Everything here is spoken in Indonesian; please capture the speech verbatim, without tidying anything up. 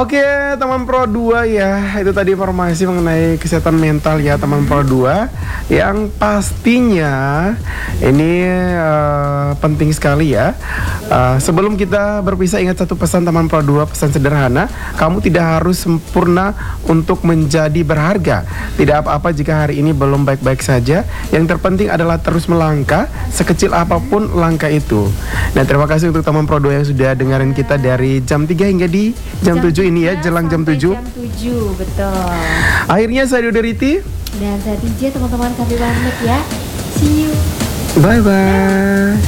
Oke, teman Pro dua ya, itu tadi informasi mengenai kesehatan mental ya teman Pro dua. Yang pastinya ini uh, penting sekali ya. Uh, sebelum kita berpisah, ingat satu pesan teman Pro dua, pesan sederhana. Kamu tidak harus sempurna untuk menjadi berharga. Tidak apa-apa jika hari ini belum baik-baik saja. Yang terpenting adalah terus melangkah, sekecil apapun langkah itu. Nah, terima kasih untuk teman Pro dua yang sudah dengerin kita dari jam tiga hingga di jam, jam tujuh ini ya, jelang jam tujuh. Jam tujuh, betul. Akhirnya saya Duderiti dan saya D J, teman-teman, kami pamit ya. See you. Bye bye.